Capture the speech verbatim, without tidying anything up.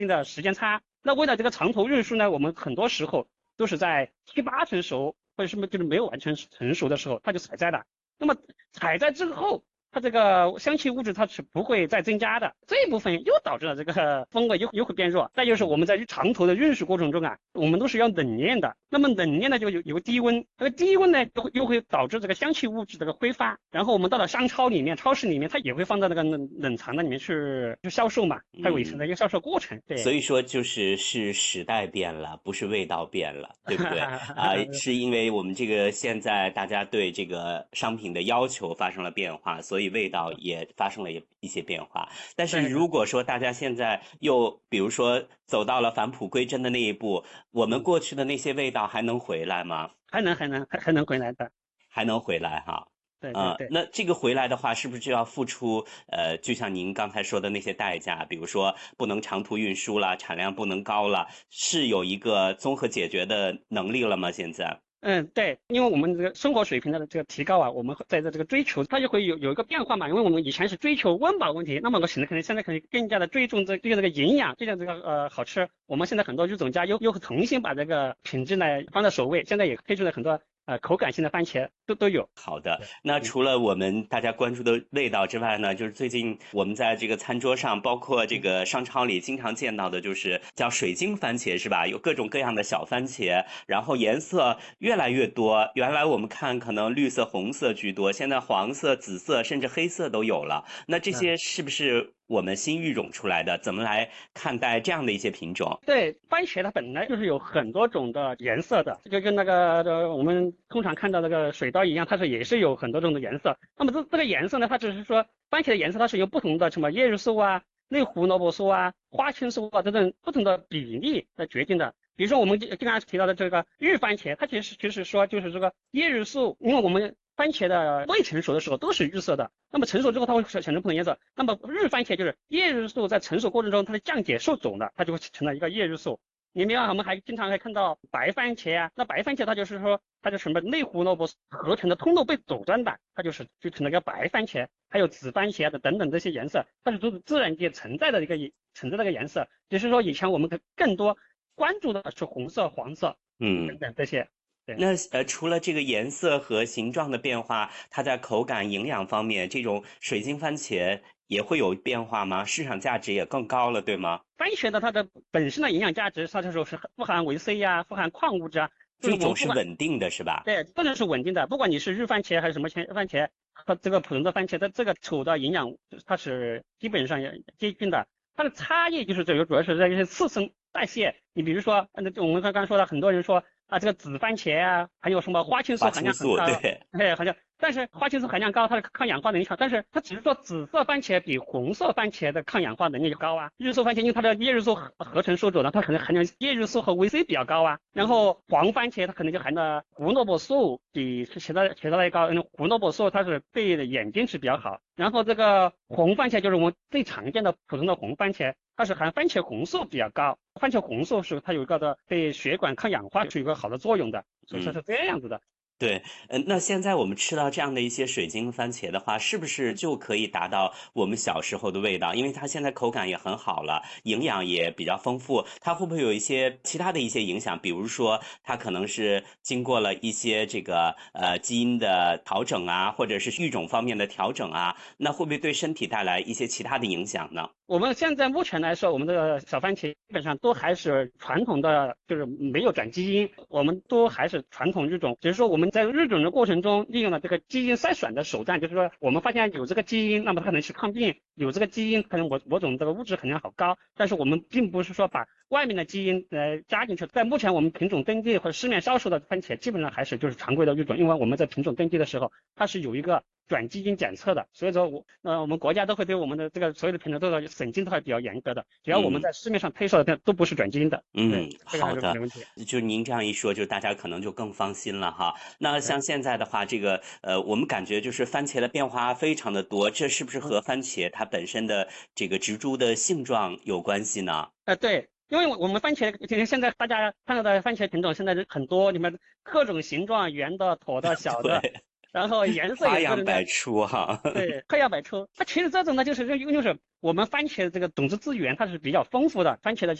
定的时间差。那为了这个长途运输呢，我们很多时候都是在七八成熟或者是就是没有完全成熟的时候，它就采摘了。那么采摘之后，它这个香气物质它是不会再增加的，这一部分又导致了这个风味又又会变弱。再就是我们在长途的运输过程中啊，我们都是要冷链的，那么冷链呢就有有个低温，这个低温呢又会又会导致这个香气物质这个挥发，然后我们到了商超里面、超市里面，它也会放到那个冷冷藏的里面去去销售嘛，它有一层的一个销售过程。对， 所以说就是是时代变了，不是味道变了，对不对？啊、是因为我们这个现在大家对这个商品的要求发生了变化，所以味道也发生了一些变化。但是对的， 如果说大家现在又比如说走到了返璞归真的那一步，我们嗯， 过去的那些味道还能回来吗？ 还能还能还还能回来的。 还能回来哈。呃， 对对对。 那这个回来的话，是不是就要付出呃，就像您刚才说的那些代价，比如说不能长途运输了，产量不能高了，是有一个综合解决的能力了吗？现在？ 嗯，对，因为我们这个生活水平的这个提高啊，我们在这这个追求，它就会有有一个变化嘛。因为我们以前是追求温饱问题，那么我现在可能现在可能更加的追重这追求这个营养，追求这个呃好吃。我们现在很多育种家又又重新把这个品质呢放在首位，现在也推出了很多呃口感性的番茄，都都有。 好的， 对， 那嗯除了我们大家关注的味道之外呢，就是最近我们在这个餐桌上，包括这嗯。 个商超里经常见到的，就是叫水晶番茄，是吧？有各种各样的小番茄，然后颜色越来越多。原来我们看可能绿色、红色居多，现在黄色、紫色甚至黑色都有了。那这嗯些是不是我们新育种出来的？怎么来看待这样的一些品种？ 对，番茄它本来就是有很多种的颜色的，就跟那个呃我们通常看到那个水稻一样，它是也是有很多种的颜色。那么这这个颜色呢，它只是说番茄的颜色它是由不同的什么叶绿素啊、类胡萝卜素啊、花青素啊等等不同的比例来决定的。比如说我们刚刚提到的这个日番茄，它其实其实说就是这个叶绿素，因为我们番茄的未成熟的时候都是绿色的，那么成熟之后它会产生不同颜色。那么日番茄就是叶绿素在成熟过程中它的降解受肿了，它就会成了一个叶绿素。里面啊，我们还经常还看到白番茄啊，那白番茄它就是说它就是什么类胡萝卜合成的通路被阻断的，它就是就成了一个白番茄。还有紫番茄的等等这些颜色，它是都是自然界存在的一个存在的一个颜色，只是说以前我们更多关注的是红色、黄色等嗯。 等这些。对。 那呃，除了这个颜色和形状的变化，它在口感、营养方面，这种水晶番茄也会有变化吗？市场价值也更高了，对吗？ 番茄的它的本身的营养价值，它就是富含维 C 呀、啊，富含矿物质啊，就是这种是我们不管稳定的，是吧？ 对，不能是稳定的，不管你是日番茄还是什么茄番茄和这个普通的番茄的这个储的营养，它是基本上也接近的。它的差异就是这个主要是在于次生代谢。你比如说，那我们刚刚说的，很多人说啊，这个紫番茄啊，含有什么花青素含花青素， 量很高， 对。 哎，好像，但是花青素含量高，它的抗氧化能力强，但是它只是说紫色番茄比红色番茄的抗氧化能力高啊。绿色番茄因为它的叶绿素合合成受肿了，它可能含量叶绿素和维 C 比较高啊。然后黄番茄它可能就含的胡萝卜素比其他其他的高，因为胡萝卜素它是对眼睛是比较好。然后这个红番茄就是我们最常见的普通的红番茄，它是含番茄红素比较高，番茄红素是它有一个的对血管抗氧化是有一个好的作用的，所以说嗯。 是这样子的。 对，嗯，那现在我们吃到这样的一些水晶番茄的话，是不是就可以达到我们小时候的味道？因为它现在口感也很好了，营养也比较丰富，它会不会有一些其他的一些影响？比如说，它可能是经过了一些这个呃基因的调整啊，或者是育种方面的调整啊，那会不会对身体带来一些其他的影响呢？ 我们现在目前来说，我们的小番茄基本上都还是传统的，就是没有转基因，我们都还是传统育种。只是说我们在育种的过程中利用了这个基因筛选的手段，就是说我们发现有这个基因，那么它可能是抗病；有这个基因，可能某某种这个物质含量好高。但是我们并不是说把外面的基因呃加进去。在目前我们品种登记或者市面销售的番茄，基本上还是就是常规的育种，因为我们在品种登记的时候，它是有一个转基因检测的，所以说我呃我们国家都会对我们的这个所有的品种都要审计都还比较严格的，只要我们嗯。 在市面上推售的都不是转基因的。对， 嗯， 这个还好的， 是没问题。 就您这样一说，就大家可能就更放心了哈。那对， 像现在的话，这个呃，我们感觉就是番茄的变化非常的多，这是不是嗯， 和番茄它本身的这个植株的性状有关系呢？ 呃对。因为我们番茄，其实现在大家看到的番茄品种现在很多，你们各种形状，圆的、椭的、小的， 对。 然后颜色花也做的呢， 样百出哈。 对，花样百出。它其实这种呢，就是用就是我们番茄的这个种子资源，它是比较丰富的，番茄的